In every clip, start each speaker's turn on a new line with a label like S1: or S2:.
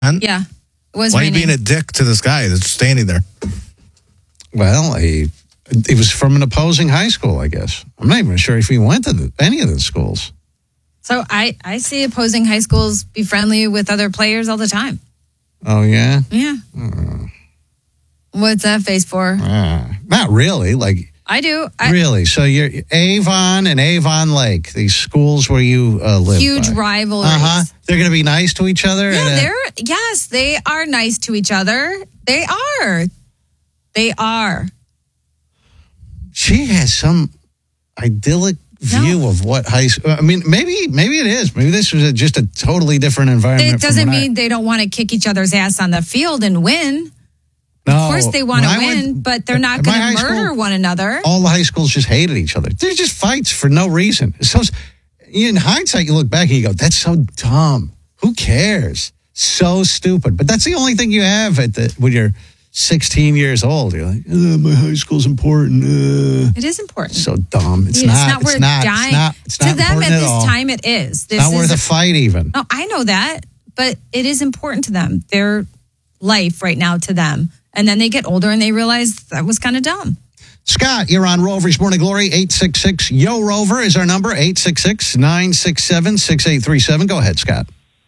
S1: Yeah. It was
S2: Why are you
S1: raining.
S2: being a dick to this guy that's standing there?
S3: Well, he was from an opposing high school, I guess. I'm not even sure if he went to any of the schools.
S1: So I see opposing high schools be friendly with other players all the time.
S3: Oh, yeah?
S1: Yeah. What's that face for?
S3: Not really. Like,
S1: I do.
S3: really? So you're Avon and Avon Lake, these schools where you live.
S1: Huge
S3: by.
S1: rivalries.
S3: They're going to be nice to each other?
S1: Yeah, they are nice to each other. They are.
S3: She has some idyllic view of what high school. I mean, maybe it is. Maybe this was just a totally different environment.
S1: It doesn't mean they don't want to kick each other's ass on the field and win.
S3: No,
S1: of course they want to win, but they're not going to murder one another.
S3: All the high schools just hated each other. They're just fights for no reason. So, in hindsight, you look back and you go, "That's so dumb. Who cares? So stupid." But that's the only thing you have when you're 16 years old. You're like, "My high school's important."
S1: It is important.
S3: So dumb. It's
S1: not worth dying.
S3: It's not
S1: to them at
S3: all.
S1: this time, it is.
S3: It's not worth a fight even.
S1: No, I know that, but it is important to them. Their life right now to them. And then they get older and they realize that was kind of dumb.
S3: Scott, you're on Rover's Morning Glory. 866-YO-ROVER is our number. 866-967-6837. Go ahead, Scott.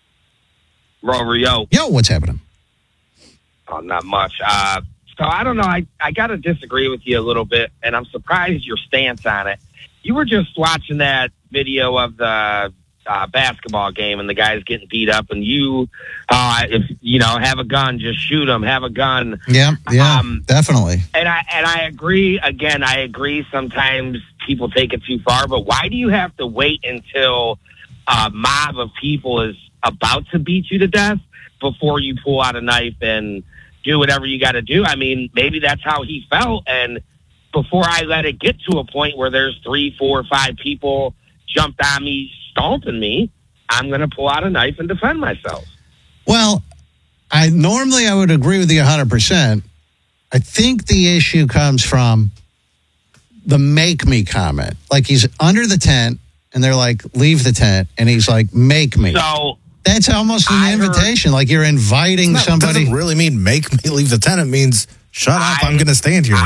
S4: Rover, yo.
S3: Yo, what's happening?
S4: Oh, not much. So I don't know. I got to disagree with you a little bit, and I'm surprised your stance on it. You were just watching that video of the basketball game, and the guy's getting beat up, and you, if you know, have a gun, just shoot him. Have a gun.
S3: Yeah, definitely.
S4: And I agree. Again, I agree. Sometimes people take it too far, but why do you have to wait until a mob of people is about to beat you to death before you pull out a knife and do whatever you got to do? I mean, maybe that's how he felt, and before I let it get to a point where there's 3, 4, 5 people jumped on me, stomping me, I'm going to pull out a knife and defend myself.
S3: Well, I would agree with you 100%. I think the issue comes from the make me comment. Like, he's under the tent, and they're like, leave the tent, and he's like, make me.
S4: So
S3: that's almost an invitation. Like, you're inviting somebody.
S2: It doesn't really mean make me leave the tent. It means shut up, I'm going to stand here.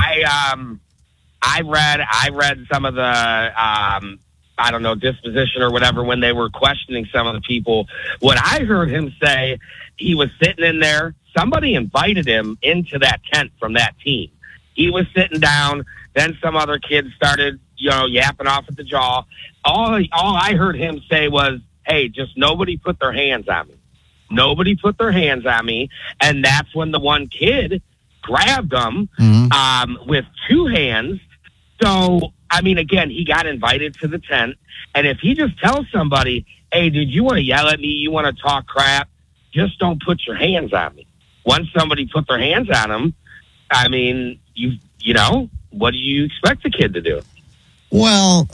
S4: I read some of the I don't know, disposition or whatever when they were questioning some of the people. What I heard him say, he was sitting in there. Somebody invited him into that tent from that team. He was sitting down. Then some other kids started, yapping off at the jaw. All I heard him say was, hey, just nobody put their hands on me. Nobody put their hands on me. And that's when the one kid grabbed him with 2 hands. So, I mean, again, he got invited to the tent. And if he just tells somebody, hey, dude, you want to yell at me? You want to talk crap? Just don't put your hands on me. Once somebody put their hands on him, I mean, what do you expect the kid to do?
S3: Well,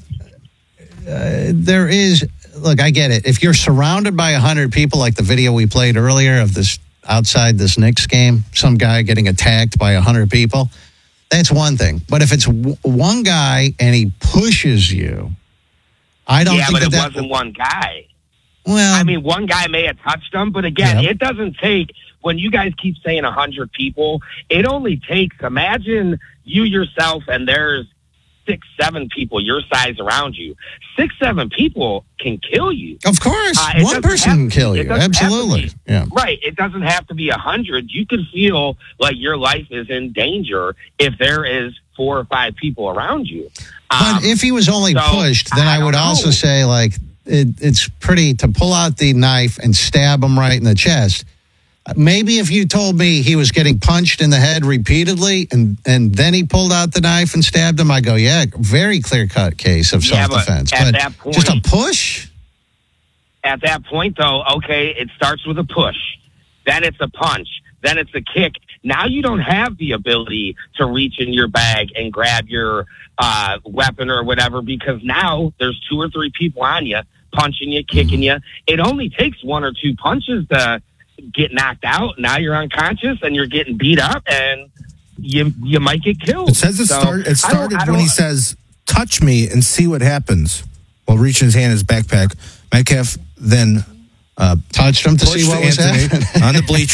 S3: there is, look, I get it. If you're surrounded by 100 people, like the video we played earlier of this outside this Knicks game, some guy getting attacked by 100 people, that's one thing. But if it's one guy and he pushes you, I don't think
S4: but
S3: that
S4: it wasn't one guy.
S3: Well,
S4: I mean, one guy may have touched him, but again, It doesn't take, when you guys keep saying 100 people, it only takes, imagine you yourself and there's 6, 7 people your size around you. 6, 7 people can kill you.
S3: Of course. One person can kill you. Absolutely. Yeah.
S4: Right. It doesn't have to be 100. You can feel like your life is in danger if there is 4 or 5 people around you.
S3: But if he was only pushed, then I would also say, like, it's pretty to pull out the knife and stab him right in the chest. Maybe if you told me he was getting punched in the head repeatedly and then he pulled out the knife and stabbed him, I go, yeah, very clear-cut case of self-defense.
S4: But at that point,
S3: just a push?
S4: At that point, though, okay, it starts with a push. Then it's a punch. Then it's a kick. Now you don't have the ability to reach in your bag and grab your weapon or whatever because now there's 2 or 3 people on you, punching you, kicking you. It only takes 1 or 2 punches to get knocked out. Now you're unconscious and you're getting beat up and you might get killed.
S2: It says it started when he says, touch me and see what happens, while reaching his hand in his backpack. Metcalf then
S3: touched him to see
S2: pushed
S3: what was
S2: Anthony
S3: happening
S2: on the bleachers.